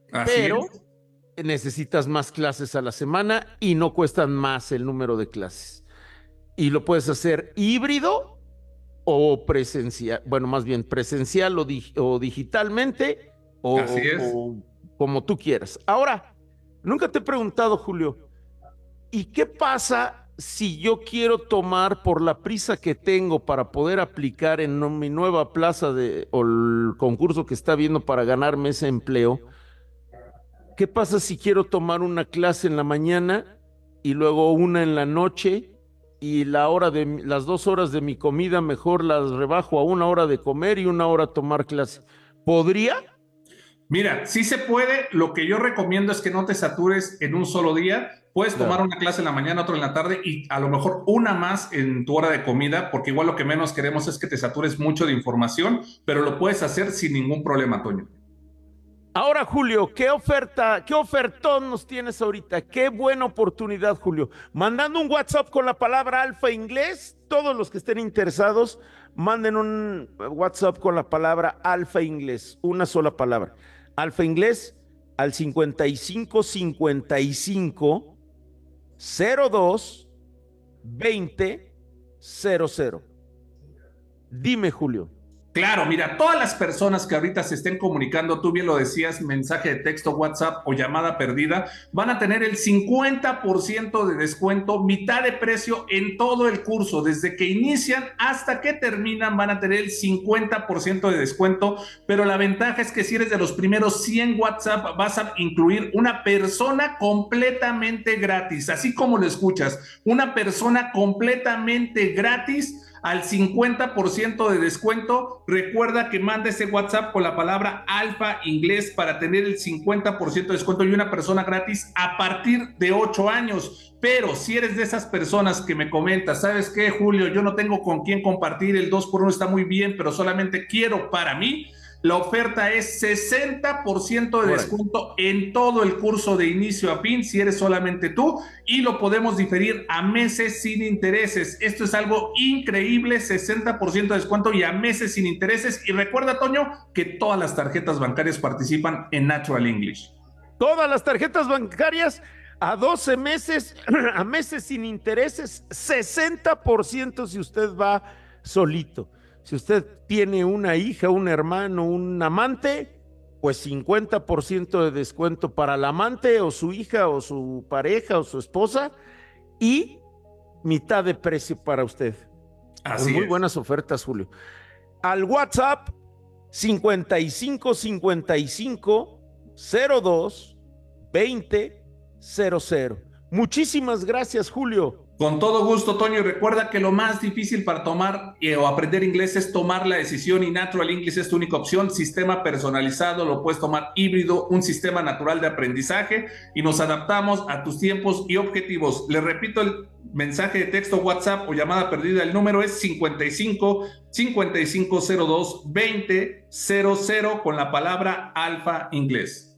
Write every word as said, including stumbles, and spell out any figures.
Así pero es. necesitas más clases a la semana y no cuestan más el número de clases. Y lo puedes hacer híbrido o presencial, bueno, más bien presencial o, dig- o digitalmente Así o, es. o como tú quieras. Ahora, nunca te he preguntado, Julio, ¿y qué pasa si yo quiero tomar por la prisa que tengo para poder aplicar en no- mi nueva plaza de, o el concurso que está viendo para ganarme ese empleo? ¿Qué pasa si quiero tomar una clase en la mañana y luego una en la noche y la hora de mi- las dos horas de mi comida mejor las rebajo a una hora de comer y una hora tomar clase? ¿Podría? Mira, sí se puede. Lo que yo recomiendo es que no te satures en un solo día. Puedes tomar Claro. una clase en la mañana, otra en la tarde y a lo mejor una más en tu hora de comida, porque igual lo que menos queremos es que te satures mucho de información, pero lo puedes hacer sin ningún problema, Toño. Ahora, Julio, ¿qué oferta, qué ofertón nos tienes ahorita? Qué buena oportunidad, Julio. Mandando un WhatsApp con la palabra alfa inglés, todos los que estén interesados, manden un WhatsApp con la palabra alfa inglés, una sola palabra. Alfa inglés al cincuenta y cinco cincuenta y cinco cero dos veinte cero cero. Dime, Julio. Claro, mira, todas las personas que ahorita se estén comunicando, tú bien lo decías, mensaje de texto, WhatsApp o llamada perdida, van a tener el cincuenta por ciento de descuento, mitad de precio en todo el curso. Desde que inician hasta que terminan van a tener el cincuenta por ciento de descuento, pero la ventaja es que si eres de los primeros cien WhatsApp vas a incluir una persona completamente gratis, así como lo escuchas, una persona completamente gratis al cincuenta por ciento de descuento. Recuerda que manda ese WhatsApp con la palabra alfa inglés para tener el cincuenta por ciento de descuento y una persona gratis a partir de ocho años. Pero si eres de esas personas que me comentas, ¿sabes qué, Julio? Yo no tengo con quién compartir, el dos por uno está muy bien, pero solamente quiero para mí. La oferta es sesenta por ciento de Órale. descuento en todo el curso de inicio a fin, si eres solamente tú, y lo podemos diferir a meses sin intereses. Esto es algo increíble, sesenta por ciento de descuento y a meses sin intereses. Y recuerda, Toño, que todas las tarjetas bancarias participan en Natural English. Todas las tarjetas bancarias a doce meses, a meses sin intereses, sesenta por ciento si usted va solito. Si usted tiene una hija, un hermano, un amante, pues cincuenta por ciento de descuento para el amante o su hija o su pareja o su esposa y mitad de precio para usted. Pues Así muy es. buenas ofertas, Julio. Al WhatsApp cincuenta y cinco cincuenta y cinco cero dos veinte cero cero. Muchísimas gracias, Julio. Con todo gusto, Toño, y recuerda que lo más difícil para tomar eh, o aprender inglés es tomar la decisión y Natural English es tu única opción. Sistema personalizado, lo puedes tomar híbrido, un sistema natural de aprendizaje y nos adaptamos a tus tiempos y objetivos. Le repito el mensaje de texto, WhatsApp o llamada perdida. El número es cincuenta y cinco cincuenta y cinco cero dos veinte cero cero con la palabra alfa inglés.